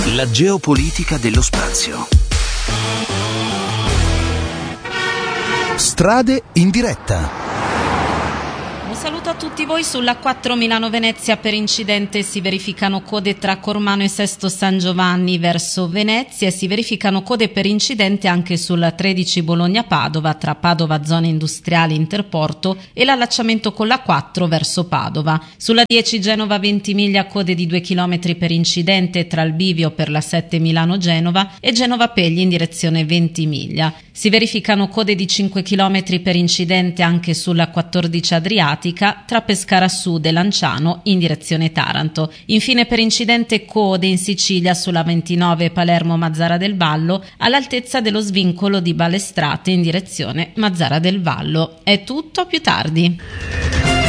La geopolitica dello spazio. Strade in diretta. Un saluto a tutti voi. Sulla 4 Milano-Venezia per incidente si verificano code tra Cormano e Sesto San Giovanni verso Venezia e si verificano code per incidente anche sulla 13 Bologna-Padova tra Padova zona industriale Interporto e l'allacciamento con la 4 verso Padova. Sulla 10 Genova-Ventimiglia code di 2 km per incidente tra il bivio per la 7 Milano-Genova e Genova-Pegli in direzione Ventimiglia. Si verificano code di 5 km per incidente anche sulla 14 Adriatica tra Pescara Sud e Lanciano in direzione Taranto. Infine per incidente code in Sicilia sulla 29 Palermo-Mazzara del Vallo all'altezza dello svincolo di Balestrate in direzione Mazzara del Vallo. È tutto, a più tardi.